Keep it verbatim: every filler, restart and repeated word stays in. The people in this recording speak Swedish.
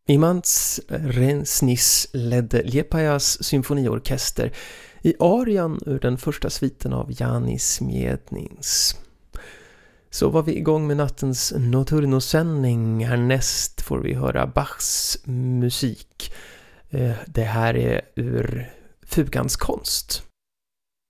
Imants Rensnis ledde Liepajas symfoniorkester i arian ur den första sviten av Janis Miednins. Så var vi igång med nattens Notturno-sändning. Härnäst får vi höra Bachs musik. Det här är ur Fugans konst.